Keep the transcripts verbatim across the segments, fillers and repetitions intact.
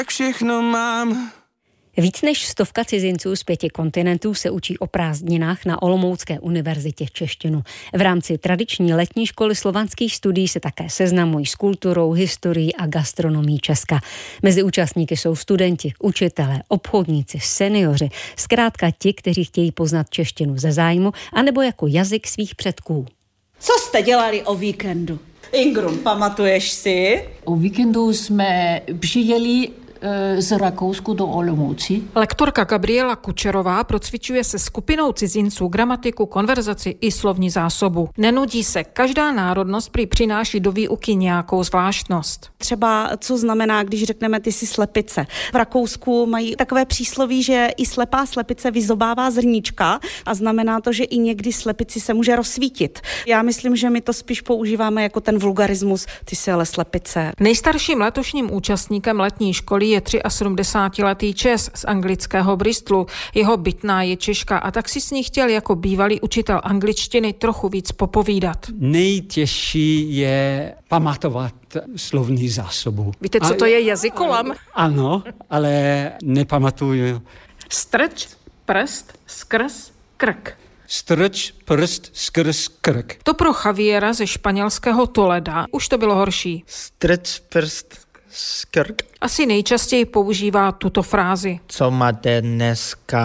tak všechno mám. Víc než stovka cizinců z pěti kontinentů se učí o prázdninách na Olomoucké univerzitě češtinu. V rámci tradiční letní školy slovanských studií se také seznamují s kulturou, historií a gastronomií Česka. Mezi účastníky jsou studenti, učitelé, obchodníci, seniori, zkrátka ti, kteří chtějí poznat češtinu ze zájmu, anebo jako jazyk svých předků. Co jste dělali o víkendu? Ingrum, pamatuješ si? O víkendu jsme přijeli z Rakousku do Olomouci. Lektorka Gabriela Kučerová procvičuje se skupinou cizinců gramatiku, konverzaci i slovní zásobu. Nenudí se, každá národnost prý přináší do výuky nějakou zvláštnost. Třeba co znamená, když řekneme ty si slepice. V Rakousku mají takové přísloví, že i slepá slepice vyzobává zrníčka a znamená to, že i někdy slepici se může rozsvítit. Já myslím, že my to spíš používáme jako ten vulgarismus, ty si ale slepice. Nejstarším letošním účastníkem letní školy je sedmdesátitříletý Čes z anglického Bristolu. Jeho bytná je Češka a tak si s ní chtěl jako bývalý učitel angličtiny trochu víc popovídat. Nejtěžší je pamatovat slovní zásobu. Víte, co to je jazykolam? Ano, ale nepamatuju. Strč, prst, skrz, krk. Strč, prst, skrz, krk. To pro Javiera ze španělského Toleda už to bylo horší. Strč, prst, skrk. Asi nejčastěji používá tuto frázi. Co máte dneska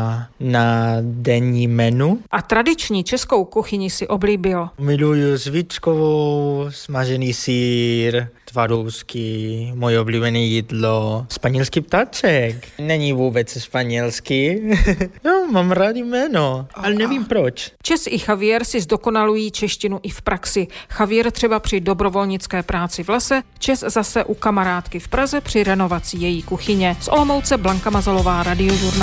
na denní menu? A tradiční českou kuchyni si oblíbil. Miluju svíčkovou, smažený sýr, tvarousky, moje oblíbené jídlo, španělský ptáček. Není vůbec španělský. Jo, mám rád jméno, ale nevím proč. Čes i Javier si zdokonalují češtinu i v praxi. Javier třeba při dobrovolnické práci v lese, Čes zase u kamarádky v Praze při renovaci její kuchyně. Z Olomouce Blanka Mazalová, Radiožurnál.